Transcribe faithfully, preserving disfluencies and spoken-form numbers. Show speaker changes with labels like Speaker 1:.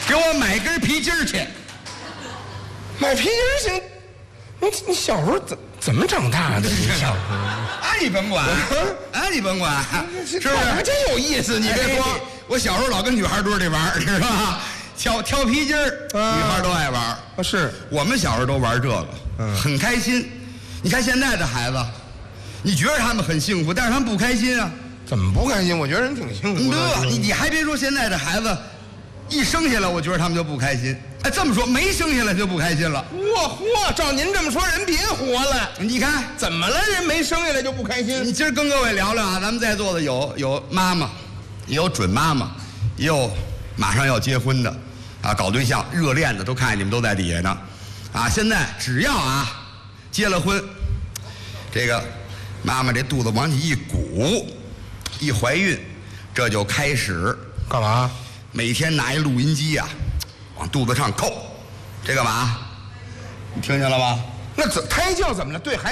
Speaker 1: 给我买根皮筋去。
Speaker 2: 买皮筋行？你你小时候怎怎么长大的？你小时候？
Speaker 1: 啊，你甭管，啊，你甭管，是不是？
Speaker 2: 还真有意思。
Speaker 1: 你别说，我小时候老跟女孩堆里玩，知道吧？挑挑皮筋儿，女孩都爱玩。
Speaker 2: 啊，是
Speaker 1: 我们小时候都玩这个，
Speaker 2: 嗯，
Speaker 1: 很开心。你看现在的孩子，你觉得他们很幸福，但是他们不开心啊。
Speaker 2: 怎么不开心？我觉得人挺幸福的。
Speaker 1: 你你还别说，现在的孩子一生下来，我觉得他们就不开心。哎，这么说，没生下来就不开心了。
Speaker 2: 嚯嚯，照您这么说，人别活了。
Speaker 1: 你看
Speaker 2: 怎么了？人没生下来就不开心？
Speaker 1: 你今儿跟各位聊聊啊，咱们在座的有有妈妈，也有准妈妈，也有马上要结婚的，啊，搞对象热恋的，都看见你们都在底下呢。啊，现在只要啊结了婚，这个妈妈这肚子往起一鼓，一怀孕，这就开始
Speaker 2: 干嘛？
Speaker 1: 每天拿一录音机啊，往肚子上扣，这干嘛？你听见了吧？
Speaker 2: 那怎胎教怎么了？对孩